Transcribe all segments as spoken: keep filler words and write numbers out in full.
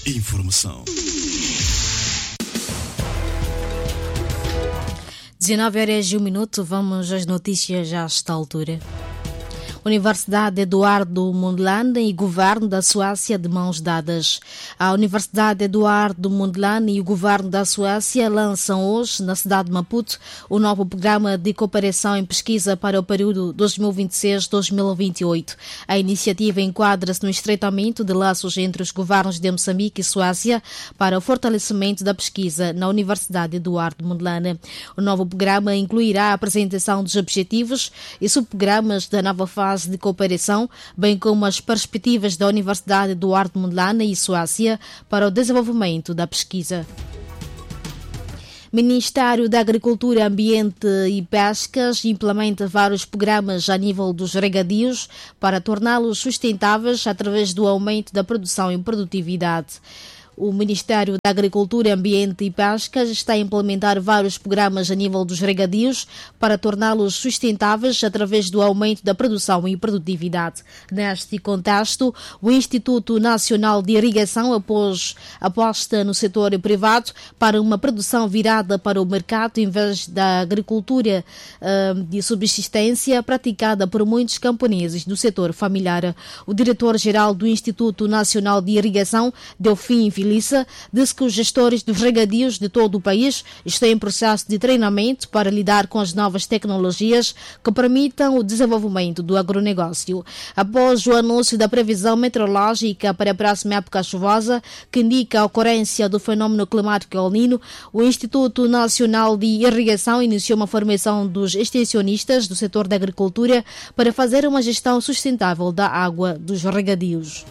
Informação. dezenove horas e um minuto, vamos às notícias a esta altura. Universidade Eduardo Mondlane e Governo da Suécia de mãos dadas. A Universidade Eduardo Mondlane e o Governo da Suécia lançam hoje, na cidade de Maputo, o novo programa de cooperação em pesquisa para o período dois mil e vinte e seis a dois mil e vinte e oito. A iniciativa enquadra-se no estreitamento de laços entre os governos de Moçambique e Suécia para o fortalecimento da pesquisa na Universidade Eduardo Mondlane. O novo programa incluirá a apresentação dos objetivos e subprogramas da nova fase de cooperação, bem como as perspectivas da Universidade Eduardo Mondlane e Suécia para o desenvolvimento da pesquisa. Ministério da Agricultura, Ambiente e Pescas implementa vários programas a nível dos regadios para torná-los sustentáveis através do aumento da produção e produtividade. O Ministério da Agricultura, Ambiente e Pescas está a implementar vários programas a nível dos regadios para torná-los sustentáveis através do aumento da produção e produtividade. Neste contexto, o Instituto Nacional de Irrigação após aposta no setor privado para uma produção virada para o mercado em vez da agricultura uh, de subsistência praticada por muitos camponeses do setor familiar. O diretor-geral do Instituto Nacional de Irrigação, Delfim Filipe, disse que os gestores dos regadios de todo o país estão em processo de treinamento para lidar com as novas tecnologias que permitam o desenvolvimento do agronegócio. Após o anúncio da previsão meteorológica para a próxima época chuvosa, que indica a ocorrência do fenômeno climático El Niño, o Instituto Nacional de Irrigação iniciou uma formação dos extensionistas do setor da agricultura para fazer uma gestão sustentável da água dos regadios.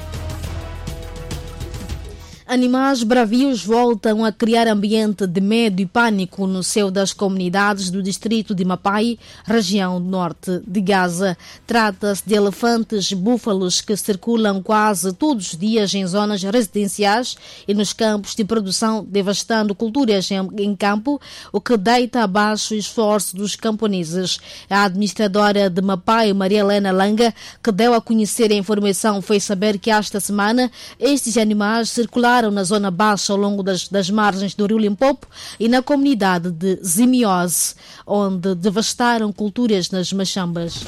Animais bravios voltam a criar ambiente de medo e pânico no seio das comunidades do distrito de Mapai, região norte de Gaza. Trata-se de elefantes e búfalos que circulam quase todos os dias em zonas residenciais e nos campos de produção, devastando culturas em, em campo, o que deita abaixo o esforço dos camponeses. A administradora de Mapai, Maria Helena Langa, que deu a conhecer a informação, fez saber que esta semana estes animais circularam na zona baixa ao longo das, das margens do rio Limpopo e na comunidade de Zimiose, onde devastaram culturas nas machambas.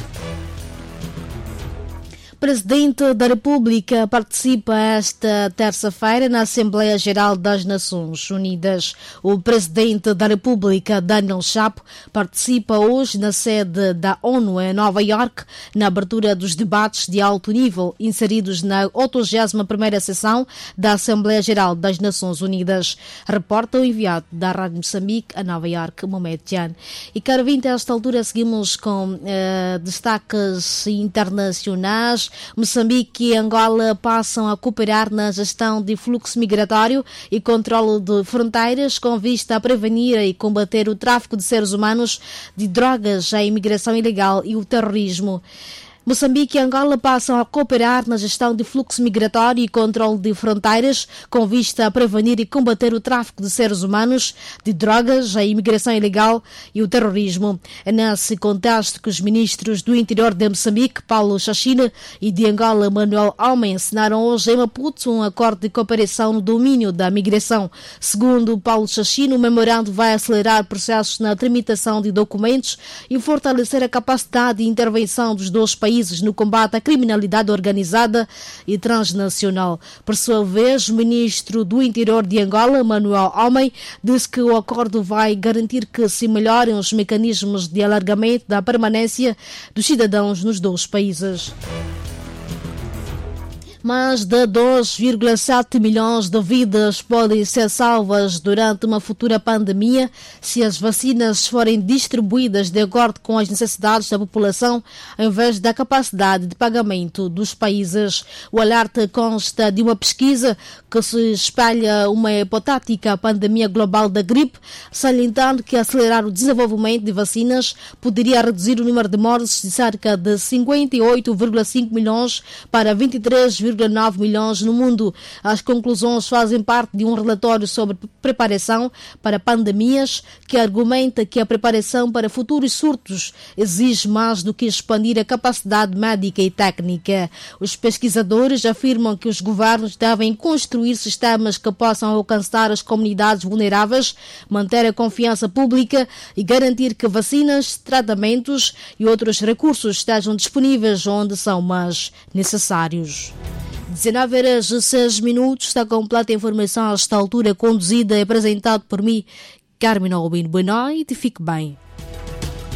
O Presidente da República participa esta terça-feira na Assembleia Geral das Nações Unidas. O Presidente da República, Daniel Chapo, participa hoje na sede da ONU em Nova Iorque, na abertura dos debates de alto nível inseridos na oitogésima primeira sessão da Assembleia Geral das Nações Unidas. Reporta o enviado da Rádio Moçambique a Nova Iorque, Mohamed Jan. E, caro vinte, a esta altura seguimos com eh, destaques internacionais. Moçambique e Angola passam a cooperar na gestão de fluxo migratório e controle de fronteiras com vista a prevenir e combater o tráfico de seres humanos, de drogas, a imigração ilegal e o terrorismo. Moçambique e Angola passam a cooperar na gestão de fluxo migratório e controle de fronteiras com vista a prevenir e combater o tráfico de seres humanos, de drogas, a imigração ilegal e o terrorismo. É nesse contexto que os ministros do interior de Moçambique, Paulo Chachina, e de Angola, Manuel Homem, assinaram hoje em Maputo um acordo de cooperação no domínio da migração. Segundo Paulo Chachina, o memorando vai acelerar processos na tramitação de documentos e fortalecer a capacidade de intervenção dos dois países no combate à criminalidade organizada e transnacional. Por sua vez, o ministro do Interior de Angola, Manuel Homem, disse que o acordo vai garantir que se melhorem os mecanismos de alargamento da permanência dos cidadãos nos dois países. Mais de dois vírgula sete milhões de vidas podem ser salvas durante uma futura pandemia se as vacinas forem distribuídas de acordo com as necessidades da população, em vez da capacidade de pagamento dos países. O alerta consta de uma pesquisa que se espelha uma hipotética pandemia global da gripe, salientando que acelerar o desenvolvimento de vacinas poderia reduzir o número de mortes de cerca de cinquenta e oito vírgula cinco milhões para vinte e três vírgula vírgula nove milhões no mundo. As conclusões fazem parte de um relatório sobre preparação para pandemias que argumenta que a preparação para futuros surtos exige mais do que expandir a capacidade médica e técnica. Os pesquisadores afirmam que os governos devem construir sistemas que possam alcançar as comunidades vulneráveis, manter a confiança pública e garantir que vacinas, tratamentos e outros recursos estejam disponíveis onde são mais necessários. dezenove horas e seis minutos, está completa a informação a esta altura, conduzida e apresentado por mim, Carmen Albino. Boa noite e fique bem.